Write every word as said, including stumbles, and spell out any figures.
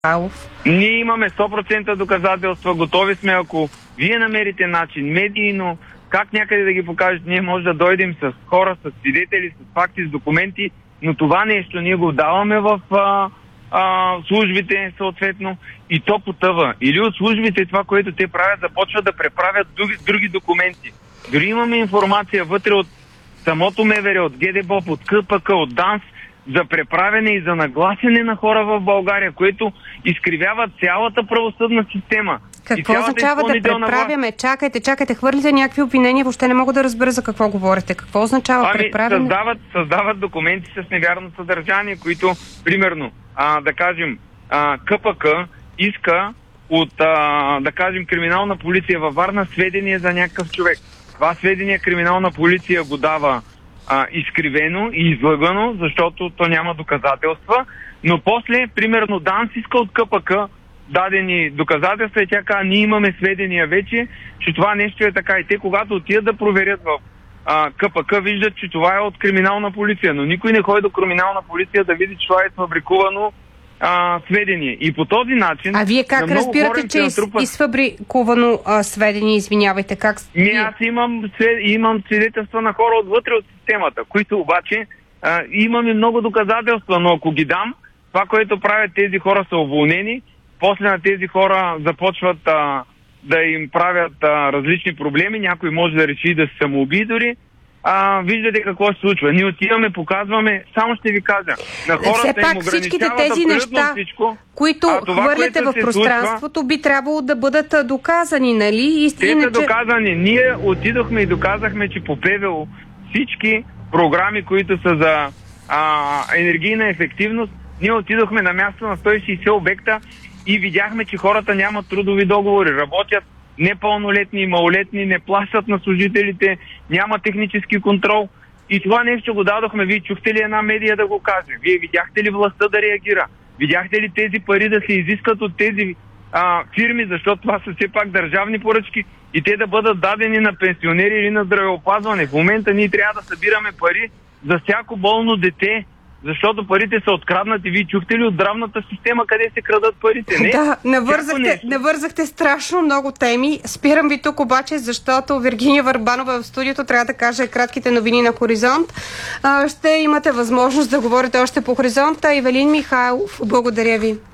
Михайлов? Ние имаме сто процента доказателства, готови сме, ако вие намерите начин, медийно, как някъде да ги покажете, ние може да дойдем с хора, с свидетели, с факти, с документи, но това нещо ние го даваме в а, а, службите съответно и то потъва. Или от службите това, което те правят, започват да преправят други, други документи. Дори имаме информация вътре от самото МВР, от ГДБОП, от КПК, от ДАНС, за преправяне и за нагласене на хора в България, което изкривява цялата правосъдна система. Какво означава да преправяме? Власт. Чакайте, чакайте, хвърлите някакви обвинения, въобще не мога да разбера за какво говорите. Какво означава ами, преправяне? Създават, създават документи с невярно съдържание, които, примерно, а, да кажем, а, КПК иска от, а, да кажем, криминална полиция във Варна сведения за някакъв човек. Това сведение криминална полиция го дава а, изкривено и излъгано, защото то няма доказателства, но после, примерно, ДАНС иска от КПК дадени доказателства и тя казва, ние имаме сведения вече, че това нещо е така. И те, когато отидат да проверят в а, КПК, виждат, че това е от криминална полиция, но никой не ходи до криминална полиция да види, че това е фабрикувано а, сведение. И по този начин... А вие как разбирате, че е натрупа... изфабрикувано а, сведение, извинявайте, как... Не, аз имам, имам свидетелства на хора отвътре от системата, които обаче а, имаме много доказателства, но ако ги дам, това, което правят тези хора, са уволнени, после на тези хора започват а, да им правят а, различни проблеми, някой може да реши да се самоуби дори. А, виждате какво се случва. Ние отиваме, показваме, само ще ви кажа, на хората все пак им всичките ограничават тези неща, всичко, които това, хвърляте в пространството, случва, би трябвало да бъдат доказани, нали? И, те иначе... са доказани. Ние отидохме и доказахме, че по ПВО всички програми, които са за а, енергийна ефективност, ние отидохме на място на сто и шейсет обекта и видяхме, че хората нямат трудови договори, работят непълнолетни и малолетни, не плащат на служителите, няма технически контрол. И това нещо го дадохме. Вие чухте ли една медия да го каже? Вие видяхте ли властта да реагира? Видяхте ли тези пари да се изискат от тези а, фирми, защото това са все пак държавни поръчки и те да бъдат дадени на пенсионери или на здравеопазване? В момента ние трябва да събираме пари за всяко болно дете, защото парите са откраднати. Вие чухте ли от здравната система къде се крадат парите? Не. Да, навързахте, навързахте страшно много теми. Спирам ви тук обаче, защото Виргиния Върбанова в студиото трябва да каже кратките новини на Хоризонт. Ще имате възможност да говорите още по Хоризонта. Ивелин Михайлов, благодаря ви.